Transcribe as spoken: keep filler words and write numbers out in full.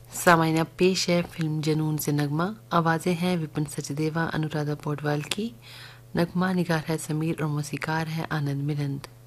सामाइन अब पेश है फिल्म जनून से नगमा। आवाज़ें हैं विपिन सचदेवा, अनुराधा पौडवाल की। नगमा निगार है समीर और मौसीकार है आनंद मिलंद।